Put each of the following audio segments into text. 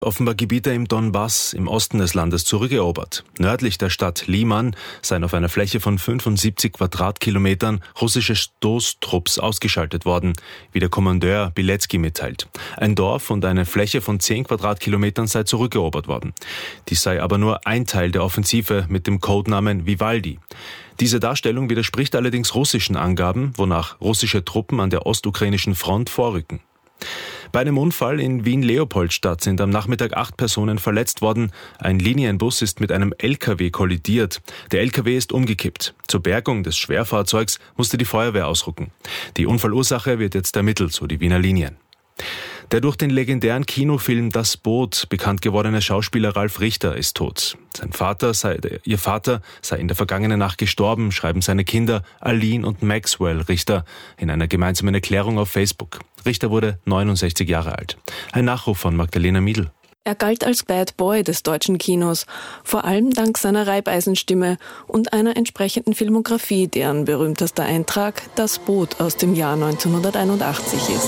offenbar Gebiete im Donbass im Osten des Landes zurückerobert. Nördlich der Stadt Liman seien auf einer Fläche von 75 Quadratkilometern russische Stoßtrupps ausgeschaltet worden, wie der Kommandeur Bilecki mitteilt. Ein Dorf und eine Fläche von 10 Quadratkilometern sei zurückerobert worden. Dies sei aber nur ein Teil der Offensive mit dem Codenamen Vivaldi. Diese Darstellung widerspricht allerdings russischen Angaben, wonach russische Truppen an der ostukrainischen Front vorrücken. Bei einem Unfall in Wien-Leopoldstadt sind am Nachmittag 8 Personen verletzt worden. Ein Linienbus ist mit einem LKW kollidiert. Der LKW ist umgekippt. Zur Bergung des Schwerfahrzeugs musste die Feuerwehr ausrücken. Die Unfallursache wird jetzt ermittelt, so die Wiener Linien. Der durch den legendären Kinofilm Das Boot bekannt gewordene Schauspieler Ralf Richter ist tot. Ihr Vater sei in der vergangenen Nacht gestorben, schreiben seine Kinder Aline und Maxwell Richter in einer gemeinsamen Erklärung auf Facebook. Richter wurde 69 Jahre alt. Ein Nachruf von Magdalena Miedl. Er galt als Bad Boy des deutschen Kinos, vor allem dank seiner Reibeisenstimme und einer entsprechenden Filmografie, deren berühmtester Eintrag Das Boot aus dem Jahr 1981 ist.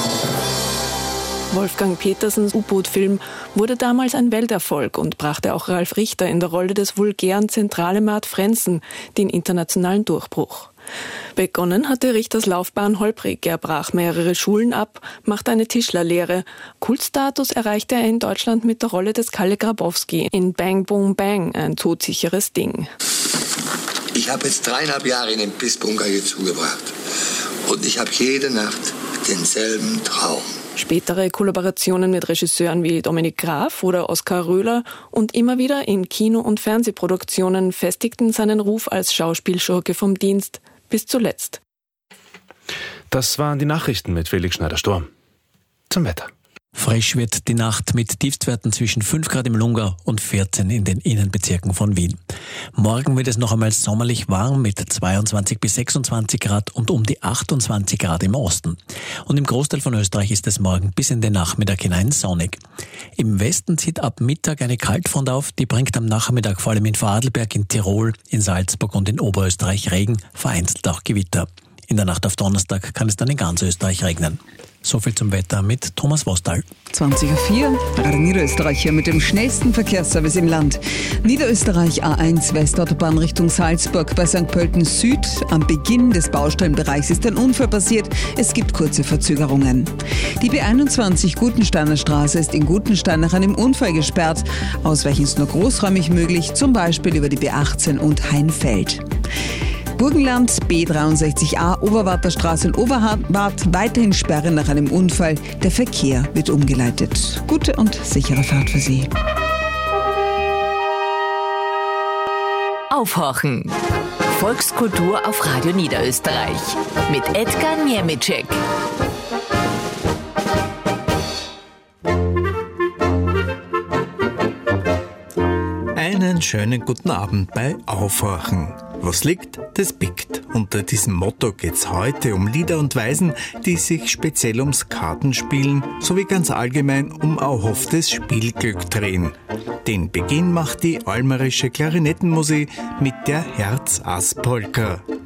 Wolfgang Petersens U-Boot-Film wurde damals ein Welterfolg und brachte auch Ralf Richter in der Rolle des vulgären Zentrale-Mart Frenzen den internationalen Durchbruch. Begonnen hatte Richters Laufbahn holprig. Er brach mehrere Schulen ab, machte eine Tischlerlehre. Kultstatus erreichte er in Deutschland mit der Rolle des Kalle Grabowski in Bang Boom Bang, ein todsicheres Ding. Ich habe jetzt 3,5 Jahre in den Pissbunker hier zugebracht. Und ich habe jede Nacht denselben Traum. Spätere Kollaborationen mit Regisseuren wie Dominik Graf oder Oskar Röhler und immer wieder in Kino- und Fernsehproduktionen festigten seinen Ruf als Schauspielschurke vom Dienst bis zuletzt. Das waren die Nachrichten mit Felix Schneider-Sturm. Zum Wetter. Frisch wird die Nacht mit Tiefstwerten zwischen 5 Grad im Lungau und 14 in den Innenbezirken von Wien. Morgen wird es noch einmal sommerlich warm mit 22 bis 26 Grad und um die 28 Grad im Osten. Und im Großteil von Österreich ist es morgen bis in den Nachmittag hinein sonnig. Im Westen zieht ab Mittag eine Kaltfront auf, die bringt am Nachmittag vor allem in Vorarlberg, in Tirol, in Salzburg und in Oberösterreich Regen, vereinzelt auch Gewitter. In der Nacht auf Donnerstag kann es dann in ganz Österreich regnen. So viel zum Wetter mit Thomas Wostal. 20.04 Radio Niederösterreich hier mit dem schnellsten Verkehrsservice im Land. Niederösterreich A1 Westautobahn Richtung Salzburg bei St. Pölten Süd. Am Beginn des Baustellenbereichs ist ein Unfall passiert. Es gibt kurze Verzögerungen. Die B21 Gutensteiner Straße ist in Gutenstein nach einem Unfall gesperrt. Ausweichen ist nur großräumig möglich, zum Beispiel über die B18 und Heinfeld. Burgenland, B63a, Oberwarter Straße in Oberwart, weiterhin Sperre nach einem Unfall. Der Verkehr wird umgeleitet. Gute und sichere Fahrt für Sie. Aufhorchen. Volkskultur auf Radio Niederösterreich. Mit Edgar Niemicek. Einen schönen guten Abend bei Aufhorchen. Was liegt, das biegt. Unter diesem Motto geht's heute um Lieder und Weisen, die sich speziell ums Kartenspielen sowie ganz allgemein um erhofftes Spielglück drehen. Den Beginn macht die almerische Klarinettenmusik mit der Herz-Ass-Polka.